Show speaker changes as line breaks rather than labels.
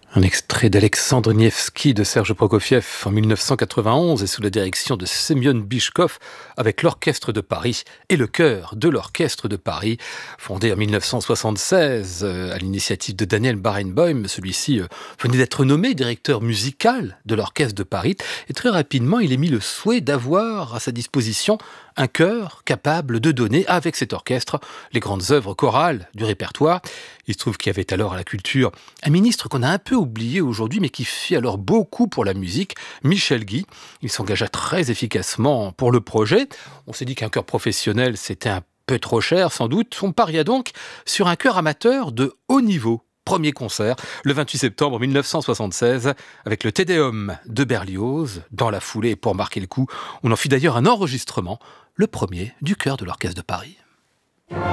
Un extrait d'Alexandre Nevsky de Serge Prokofiev en 1991 et sous la direction de Semyon Bychkov avec l'Orchestre de Paris et le chœur de l'Orchestre de Paris, fondé en 1976 à l'initiative de Daniel Barenboim. Celui-ci venait d'être nommé directeur musical de l'Orchestre de Paris et très rapidement il émit le souhait d'avoir à sa disposition un chœur capable de donner avec cet orchestre les grandes œuvres chorales du répertoire. Il se trouve qu'il y avait alors à la culture un ministre qu'on a un peu oublié aujourd'hui, mais qui fit alors beaucoup pour la musique, Michel Guy. Il s'engagea très efficacement pour le projet. On s'est dit qu'un chœur professionnel, c'était un peu trop cher, sans doute. On paria donc sur un chœur amateur de haut niveau. Premier concert, le 28 septembre 1976, avec le Te Deum de Berlioz. Dans la foulée, pour marquer le coup, on en fit d'ailleurs un enregistrement, le premier du chœur de l'Orchestre de Paris.